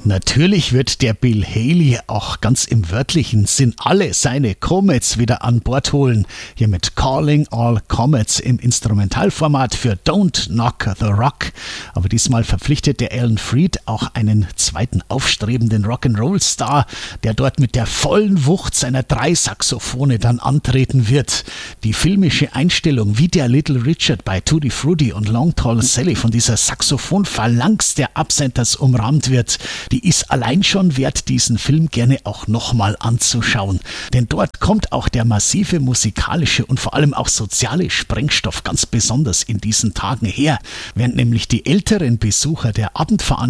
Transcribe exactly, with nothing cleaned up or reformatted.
Natürlich wird der Bill Haley auch ganz im wörtlichen Sinn alle seine Comets wieder an Bord holen. Hier mit Calling All Comets im Instrumentalformat für Don't Knock the Rock. Aber diesmal verpflichtet der Alan Freed auch einen zweiten aufstrebenden Rock'n'Roll-Star, der dort mit der vollen Wucht seiner drei Saxophone dann antreten wird. Die filmische Einstellung, wie der Little Richard bei Tutti Frutti und Long Tall Sally von dieser Saxophon-Phalanx der Absenders umrahmt wird, die ist allein schon wert, diesen Film gerne auch nochmal anzuschauen. Denn dort kommt auch der massive musikalische und vor allem auch soziale Sprengstoff ganz besonders in diesen Tagen her, während nämlich die älteren Besucher der Abendveranstaltung